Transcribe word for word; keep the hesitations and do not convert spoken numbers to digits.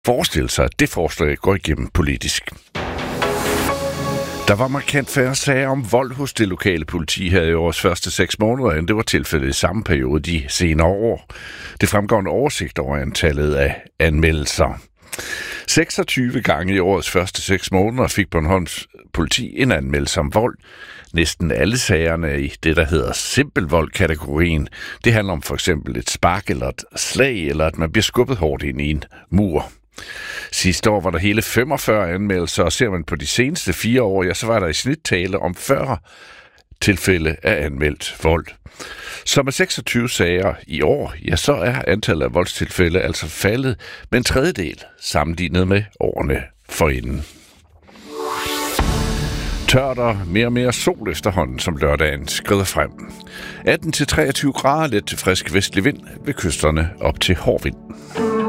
forestille sig, at det forslag går igennem politisk. Der var markant færre sager om vold hos det lokale politi her i årets første seks måneder, end det var tilfældet i samme periode de senere år. Det fremgår en oversigt over antallet af anmeldelser. seksogtyve gange i årets første seks måneder fik Bornholms politi en anmeldelse om vold. Næsten alle sagerne i det, der hedder simpel vold-kategorien. Det handler om for eksempel et spark eller et slag, eller at man bliver skubbet hårdt ind i en mur. Sidste år var der hele femogfyrre anmeldelser, og ser man på de seneste fire år, ja, så var der i snit tale om fyrre tilfælde af anmeldt vold. Så med seksogtyve sager i år, ja, så er antallet af voldstilfælde altså faldet med en tredjedel sammenlignet med årene forinden. Tørt og mere og mere sol efterhånden, som lørdagen skrider frem. atten til treogtyve grader, let til frisk vestlig vind ved kysterne op til hård vind.